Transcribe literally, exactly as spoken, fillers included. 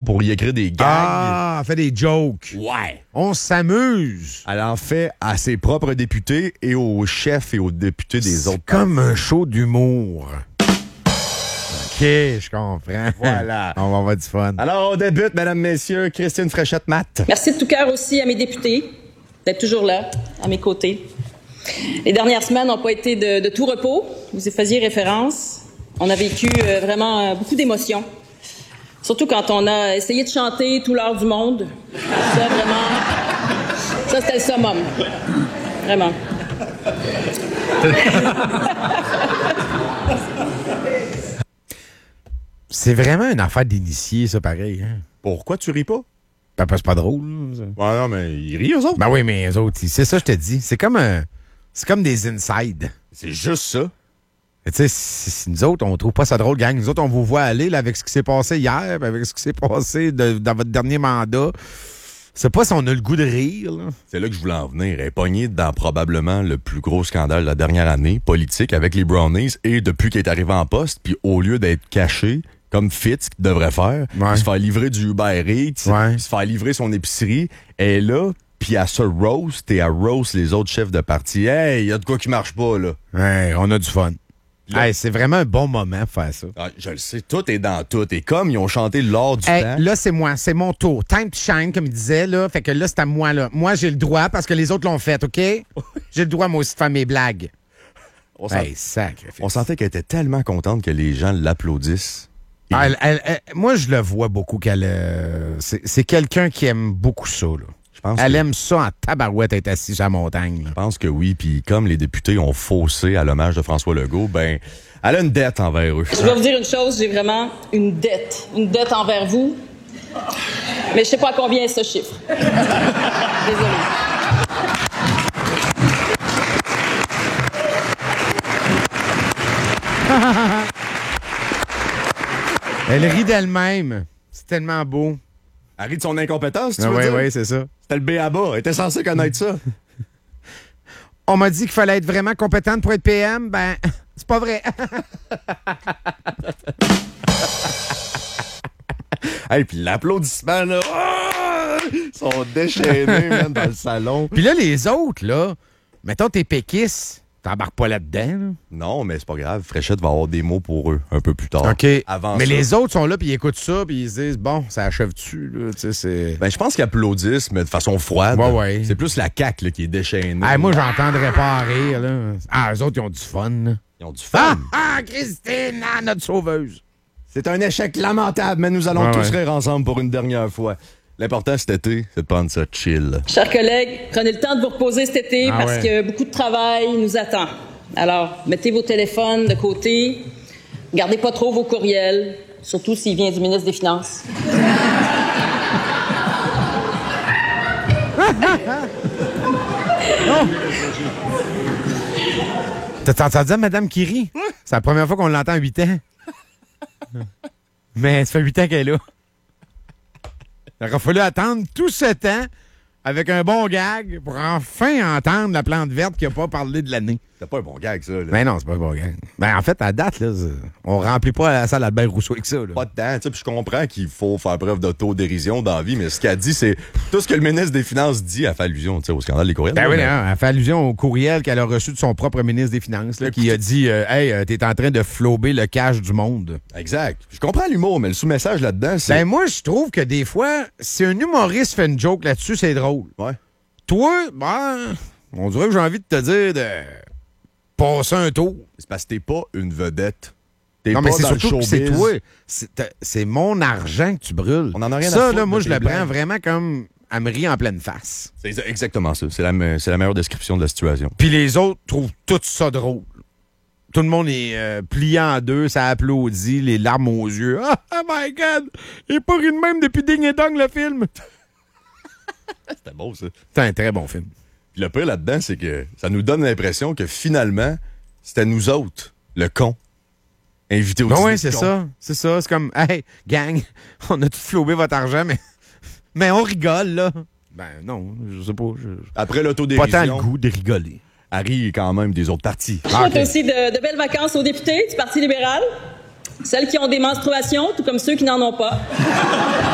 pour y écrire des gags. Ah, elle fait des jokes. Ouais. On s'amuse. Elle en fait à ses propres députés et aux chefs et aux députés des autres. C'est comme un show d'humour. OK, je comprends. Voilà. On va avoir du fun. Alors, on débute, mesdames, messieurs, Christine Fréchette-Matt. Merci de tout cœur aussi à mes députés d'être toujours là, à mes côtés. Les dernières semaines n'ont pas été de, de tout repos. Vous y faisiez référence. On a vécu euh, vraiment euh, beaucoup d'émotions. Surtout quand on a essayé de chanter tout l'heure du monde. Ça, vraiment, ça, c'était le summum. Vraiment. C'est vraiment une affaire d'initié, ça, pareil. Hein? Pourquoi tu ris pas? Ben, parce que c'est pas drôle. Là, ça. Ouais, non, mais ils rient, eux autres. Ben oui, mais les autres, c'est ça, je te dis. C'est comme un, c'est comme des inside. C'est juste ça. Tu sais, si, si nous autres, on trouve pas ça drôle, gang. Nous autres, on vous voit aller là, avec ce qui s'est passé hier, avec ce qui s'est passé de, dans votre dernier mandat. C'est pas si on a le goût de rire. Là. C'est là que je voulais en venir. Elle est pognée dans probablement le plus gros scandale de la dernière année politique avec les Brownies et depuis qu'elle est arrivée en poste, puis au lieu d'être cachée, comme Fitz devrait faire, Ouais. il se faire livrer du Uber Eats, Ouais. il se faire livrer son épicerie, elle est là, puis elle se roast et elle roast les autres chefs de parti. Hey, il y a de quoi qui marche pas, là. Ouais, on a du fun. Là- Hey, c'est vraiment un bon moment de faire ça. Ah, je le sais, tout est dans tout. Et comme ils ont chanté l'or du Hey, temps... là, c'est moi, c'est mon tour. Time to shine, comme il disait, là. Fait que là, c'est à moi, là. Moi, j'ai le droit parce que les autres l'ont fait, OK? J'ai le droit, moi aussi, de faire mes blagues. on, sent- Hey, sacrifice. on sentait qu'elle était tellement contente que les gens l'applaudissent. Et- Ah, elle- elle- elle- moi, je le vois beaucoup qu'elle. euh, c'est c'est quelqu'un qui aime beaucoup ça, là. Je pense Elle que- aime ça en tabarouette être assise à la montagne. là. Je pense que oui, puis comme les députés ont faussé à l'hommage de François Legault, ben, elle a une dette envers eux. Je vais vous dire une chose, j'ai vraiment une dette. Une dette envers vous. Mais je sais pas à combien est ce chiffre. Désolée. Elle rit d'elle-même. C'est tellement beau. Elle rit de son incompétence, tu Ah, veux oui, dire? oui, c'est ça. C'était le B A B A. Elle était censée connaître ça. On m'a dit qu'il fallait être vraiment compétente pour être P M. Ben, c'est pas vrai. Hey, puis l'applaudissement, là, ah! Ils sont déchaînés, man, dans le salon. Puis là, les autres, là, mettons, t'es péquiste. T'embarques pas là-dedans, là. Non, mais c'est pas grave. Fréchette va avoir des mots pour eux un peu plus tard. OK. Avant Mais ça, les autres sont là, puis ils écoutent ça, puis ils se disent, bon, ça achève-tu, là, tu sais, c'est... Ben, je pense qu'ils applaudissent, mais de façon froide. Ouais, ouais. C'est plus la C A Q là, qui est déchaînée. Hey, moi, j'entendrais pas en rire, là. Ah, eux autres, ils ont du fun, là. Ils ont du Ah, fun. ah, Christine, ah, notre sauveuse. C'est un échec lamentable, mais nous allons Ouais, tous ouais. rire ensemble pour une dernière fois. L'important cet été, c'est de prendre ça chill. Chers collègues, prenez le temps de vous reposer cet été Ah parce ouais. que beaucoup de travail nous attend. Alors, mettez vos téléphones de côté. Gardez pas trop vos courriels, surtout s'il vient du ministre des Finances. T'as entendu Madame qui rit? C'est la première fois qu'on l'entend en huit ans. Mais ça fait huit ans qu'elle est là. Il aurait fallu attendre tout ce temps avec un bon gag pour enfin entendre la plante verte qui n'a pas parlé de l'année. C'est pas un bon gag, ça. Là. Ben non, c'est pas un bon gag. Ben en fait, à date, là, c'est- on remplit pas la salle Albert Rousseau avec ça. Là. Pas de temps, tu sais, puis je comprends qu'il faut faire preuve d'autodérision dans la vie, mais ce qu'elle dit, c'est tout ce que le ministre des Finances dit, elle fait allusion, tu sais, au scandale des courriels. Ben là, oui, mais- non, elle fait allusion au courriel qu'elle a reçu de son propre ministre des Finances, là, qui a dit euh, Hey, euh, t'es en train de flober le cash du monde. Exact. Je comprends l'humour, mais le sous-message là-dedans, c'est... Ben moi, je trouve que des fois, si un humoriste fait une joke là-dessus, c'est drôle. Ouais. Toi, ben, on dirait que j'ai envie de te dire de passer un tour. C'est parce que t'es pas une vedette. T'es Non, pas mais c'est dans le surtout que c'est showbiz. toi. C'est ta- C'est mon argent que tu brûles. On en a rien à Ça, foutre là, moi, de je tes le prends blagues. vraiment comme elle me rit en pleine face. C'est exa- exactement ça. C'est la, me- c'est la meilleure description de la situation. Puis les autres trouvent tout ça drôle. Tout le monde est euh, plié en deux, ça applaudit, les larmes aux yeux. Ah, oh my God! Il est pas ri de même depuis Ding et Dong, le film. C'était beau, ça. C'est un très bon film. Puis le pire là-dedans, c'est que ça nous donne l'impression que finalement, c'était nous autres, le con, invité au Ben dîner oui, de c'est con. ça. C'est ça. C'est comme, hey, gang, on a tout flobé votre argent, mais, mais on rigole, là. Ben non, je sais pas. je- Après Pas l'autodérision, tant le goût de rigoler. Harry est quand même des autres partis. Je souhaite aussi de, de belles vacances aux députés du Parti libéral, celles qui ont des menstruations, tout comme ceux qui n'en ont pas.